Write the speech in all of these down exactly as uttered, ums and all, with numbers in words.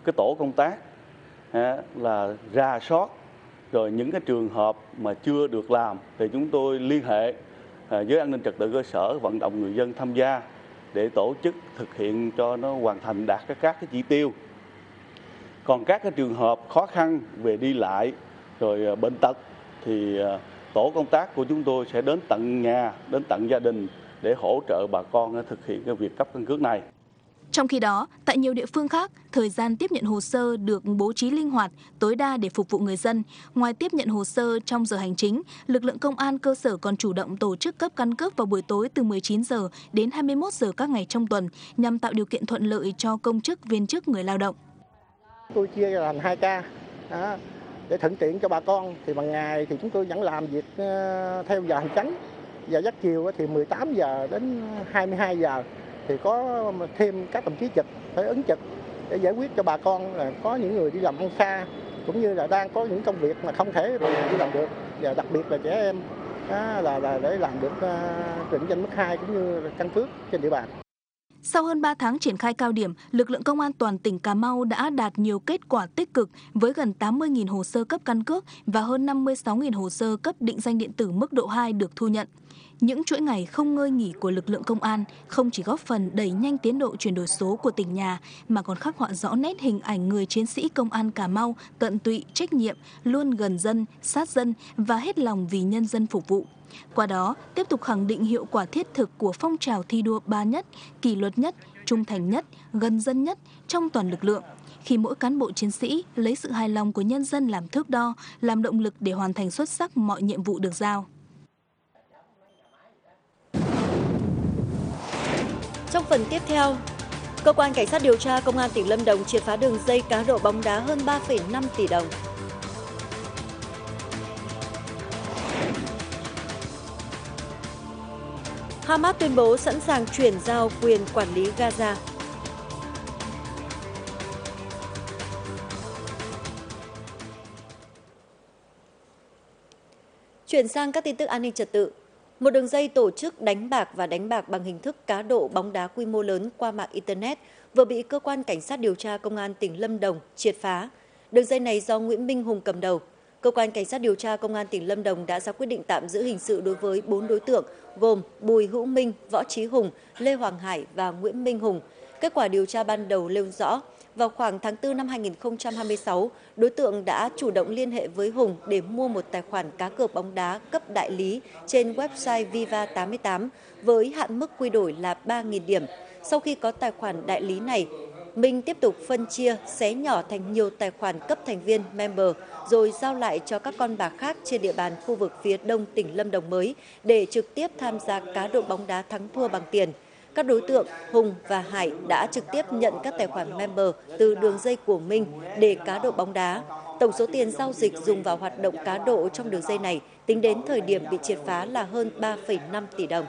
cái tổ công tác á, là rà soát rồi những cái trường hợp mà chưa được làm thì chúng tôi liên hệ à, với an ninh trật tự cơ sở, vận động người dân tham gia để tổ chức thực hiện cho nó hoàn thành đạt các các cái chỉ tiêu. Còn các cái trường hợp khó khăn về đi lại rồi à, bệnh tật thì à, tổ công tác của chúng tôi sẽ đến tận nhà, đến tận gia đình để hỗ trợ bà con à, thực hiện cái việc cấp căn cước này. Trong khi đó, tại nhiều địa phương khác, thời gian tiếp nhận hồ sơ được bố trí linh hoạt, tối đa để phục vụ người dân. Ngoài tiếp nhận hồ sơ trong giờ hành chính, lực lượng công an cơ sở còn chủ động tổ chức cấp căn cước vào buổi tối từ mười chín giờ đến hai mươi mốt giờ các ngày trong tuần, nhằm tạo điều kiện thuận lợi cho công chức, viên chức, người lao động. Tôi chia ra thành hai ca đó, để thuận tiện cho bà con. Thì bằng ngày thì chúng tôi vẫn làm việc uh, theo giờ hành chánh, giờ giấc chiều thì mười tám giờ đến hai mươi hai giờ thì có thêm các đồng chí trực phải ứng trực để giải quyết cho bà con, là có những người đi làm ăn xa cũng như là đang có những công việc mà không thể đi làm được, và đặc biệt là trẻ em đó, là là để làm được uh, định danh mức hai cũng như căn cước trên địa bàn. Sau hơn ba tháng triển khai cao điểm, lực lượng công an toàn tỉnh Cà Mau đã đạt nhiều kết quả tích cực với gần tám mươi nghìn hồ sơ cấp căn cước và hơn năm mươi sáu nghìn hồ sơ cấp định danh điện tử mức độ hai được thu nhận. Những chuỗi ngày không ngơi nghỉ của lực lượng công an không chỉ góp phần đẩy nhanh tiến độ chuyển đổi số của tỉnh nhà, mà còn khắc họa rõ nét hình ảnh người chiến sĩ công an Cà Mau tận tụy, trách nhiệm, luôn gần dân, sát dân và hết lòng vì nhân dân phục vụ. Qua đó, tiếp tục khẳng định hiệu quả thiết thực của phong trào thi đua ba nhất, kỷ luật nhất, trung thành nhất, gần dân nhất trong toàn lực lượng. Khi mỗi cán bộ chiến sĩ lấy sự hài lòng của nhân dân làm thước đo, làm động lực để hoàn thành xuất sắc mọi nhiệm vụ được giao. Trong phần tiếp theo, Cơ quan Cảnh sát điều tra Công an tỉnh Lâm Đồng triệt phá đường dây cá độ bóng đá hơn ba phẩy năm tỷ đồng. Hamas tuyên bố sẵn sàng chuyển giao quyền quản lý Gaza. Chuyển sang các tin tức an ninh trật tự. Một đường dây tổ chức đánh bạc và đánh bạc bằng hình thức cá độ bóng đá quy mô lớn qua mạng Internet vừa bị Cơ quan Cảnh sát điều tra Công an tỉnh Lâm Đồng triệt phá. Đường dây này do Nguyễn Minh Hùng cầm đầu. Cơ quan Cảnh sát điều tra Công an tỉnh Lâm Đồng đã ra quyết định tạm giữ hình sự đối với bốn đối tượng gồm Bùi Hữu Minh, Võ Trí Hùng, Lê Hoàng Hải và Nguyễn Minh Hùng. Kết quả điều tra ban đầu nêu rõ, vào khoảng tháng tư năm hai nghìn không trăm hai mươi sáu, đối tượng đã chủ động liên hệ với Hùng để mua một tài khoản cá cược bóng đá cấp đại lý trên website Viva tám mươi tám với hạn mức quy đổi là ba nghìn điểm. Sau khi có tài khoản đại lý này, Minh tiếp tục phân chia, xé nhỏ thành nhiều tài khoản cấp thành viên member rồi giao lại cho các con bạc khác trên địa bàn khu vực phía đông tỉnh Lâm Đồng mới để trực tiếp tham gia cá độ bóng đá thắng thua bằng tiền. Các đối tượng Hùng và Hải đã trực tiếp nhận các tài khoản member từ đường dây của Minh để cá độ bóng đá. Tổng số tiền giao dịch dùng vào hoạt động cá độ trong đường dây này tính đến thời điểm bị triệt phá là hơn ba phẩy năm tỷ đồng.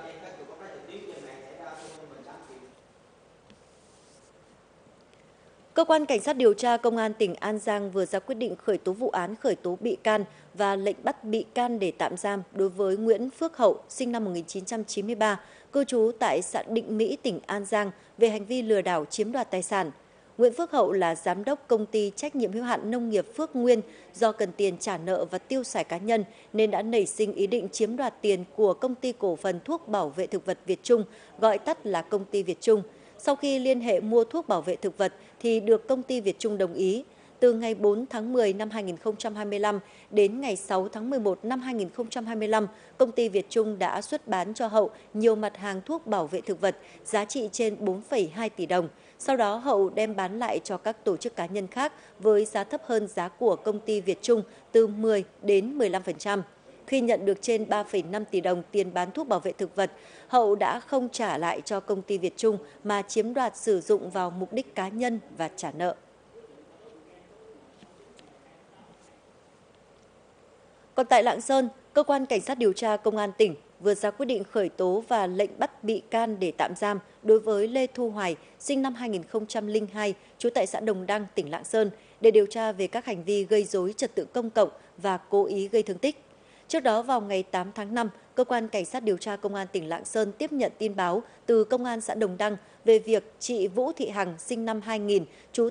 Cơ quan Cảnh sát điều tra Công an tỉnh An Giang vừa ra quyết định khởi tố vụ án khởi tố bị can và lệnh bắt bị can để tạm giam đối với Nguyễn Phước Hậu, sinh năm một nghìn chín trăm chín mươi ba, cư trú tại xã Định Mỹ, tỉnh An Giang về hành vi lừa đảo chiếm đoạt tài sản. Nguyễn Phước Hậu là giám đốc công ty trách nhiệm hữu hạn nông nghiệp Phước Nguyên, do cần tiền trả nợ và tiêu xài cá nhân nên đã nảy sinh ý định chiếm đoạt tiền của công ty cổ phần thuốc bảo vệ thực vật Việt Trung, gọi tắt là công ty Việt Trung. Sau khi liên hệ mua thuốc bảo vệ thực vật thì được công ty Việt Trung đồng ý. Từ ngày bốn tháng mười năm hai nghìn không trăm hai mươi lăm đến ngày sáu tháng mười một năm hai nghìn không trăm hai mươi lăm, công ty Việt Trung đã xuất bán cho Hậu nhiều mặt hàng thuốc bảo vệ thực vật giá trị trên bốn phẩy hai tỷ đồng. Sau đó Hậu đem bán lại cho các tổ chức cá nhân khác với giá thấp hơn giá của công ty Việt Trung từ mười đến mười lăm phần trăm. Khi nhận được trên ba phẩy năm tỷ đồng tiền bán thuốc bảo vệ thực vật, Hậu đã không trả lại cho công ty Việt Trung mà chiếm đoạt sử dụng vào mục đích cá nhân và trả nợ. Còn tại Lạng Sơn, Cơ quan Cảnh sát điều tra Công an tỉnh vừa ra quyết định khởi tố và lệnh bắt bị can để tạm giam đối với Lê Thu Hoài, sinh năm hai nghìn không trăm lẻ hai, trú tại xã Đồng Đăng, tỉnh Lạng Sơn, để điều tra về các hành vi gây rối trật tự công cộng và cố ý gây thương tích. Trước đó vào ngày tám tháng năm, Cơ quan Cảnh sát điều tra Công an tỉnh Lạng Sơn tiếp nhận tin báo từ Công an xã Đồng Đăng về việc chị Vũ Thị Hằng, sinh năm hai nghìn, trú